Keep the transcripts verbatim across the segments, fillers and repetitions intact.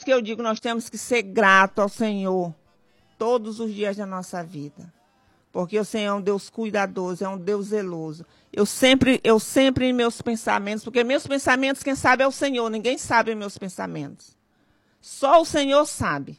que eu digo, nós temos que ser gratos ao Senhor todos os dias da nossa vida. Porque o Senhor é um Deus cuidadoso, é um Deus zeloso. Eu sempre, eu sempre em meus pensamentos, porque meus pensamentos, quem sabe é o Senhor, ninguém sabe meus pensamentos. Só o Senhor sabe.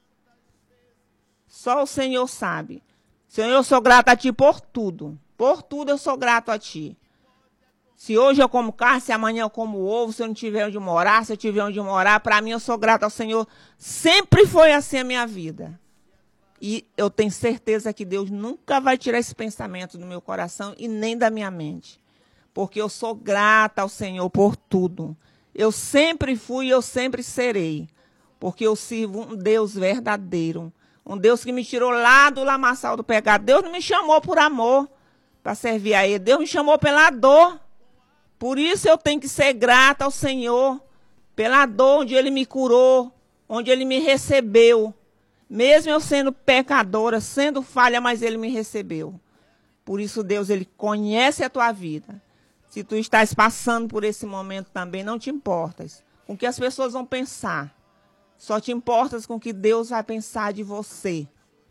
Só o Senhor sabe. Senhor, eu sou grato a Ti por tudo. Por tudo eu sou grato a Ti. Se hoje eu como carne, se amanhã eu como ovo, se eu não tiver onde morar, se eu tiver onde morar, para mim eu sou grato ao Senhor. Sempre foi assim a minha vida. E eu tenho certeza que Deus nunca vai tirar esse pensamento do meu coração e nem da minha mente. Porque eu sou grata ao Senhor por tudo. Eu sempre fui e eu sempre serei. Porque eu sirvo um Deus verdadeiro. Um Deus que me tirou lá do lamaçal do pecado. Deus não me chamou por amor para servir a Ele. Deus me chamou pela dor. Por isso eu tenho que ser grata ao Senhor. Pela dor onde Ele me curou. Onde Ele me recebeu. Mesmo eu sendo pecadora, sendo falha, mas Ele me recebeu. Por isso, Deus, Ele conhece a tua vida. Se tu estás passando por esse momento também, não te importas com o que as pessoas vão pensar. Só te importas com o que Deus vai pensar de você.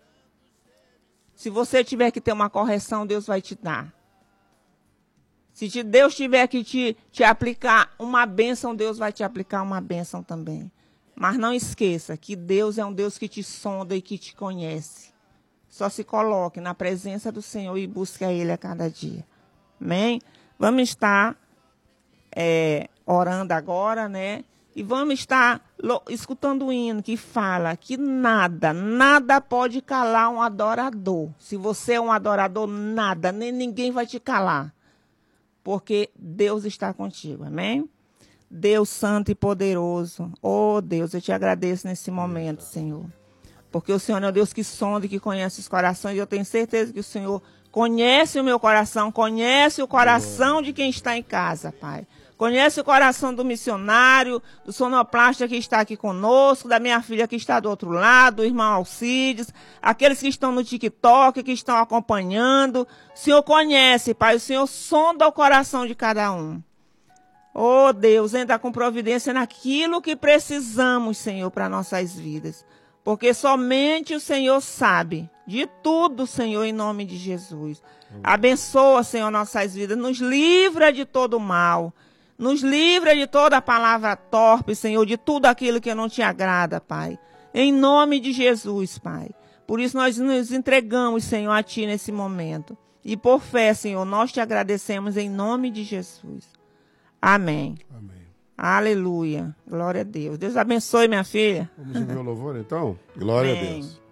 Se você tiver que ter uma correção, Deus vai te dar. Se te, Deus tiver que te, te aplicar uma bênção, Deus vai te aplicar uma bênção também. Mas não esqueça que Deus é um Deus que te sonda e que te conhece. Só se coloque na presença do Senhor e busque a Ele a cada dia. Amém? Vamos estar é, orando agora, né? E vamos estar escutando o hino que fala que nada, nada pode calar um adorador. Se você é um adorador, nada, nem ninguém vai te calar. Porque Deus está contigo. Amém? Deus santo e poderoso, oh Deus, eu te agradeço nesse momento, Senhor, porque o Senhor é o Deus que sonda e que conhece os corações, e eu tenho certeza que o Senhor conhece o meu coração, conhece o coração de quem está em casa, Pai. Conhece o coração do missionário, do sonoplasta que está aqui conosco, da minha filha que está do outro lado, do irmão Alcides, aqueles que estão no TikTok, que estão acompanhando. O Senhor conhece, Pai, o Senhor sonda o coração de cada um. Oh, Deus, entra com providência naquilo que precisamos, Senhor, para nossas vidas. Porque somente o Senhor sabe de tudo, Senhor, em nome de Jesus. Abençoa, Senhor, nossas vidas. Nos livra de todo mal. Nos livra de toda palavra torpe, Senhor, de tudo aquilo que não te agrada, Pai. Em nome de Jesus, Pai. Por isso nós nos entregamos, Senhor, a Ti nesse momento. E por fé, Senhor, nós te agradecemos em nome de Jesus. Amém. Amém. Aleluia. Glória a Deus. Deus abençoe, minha filha. Vamos ouvir o louvor, então? Glória Amém. a Deus.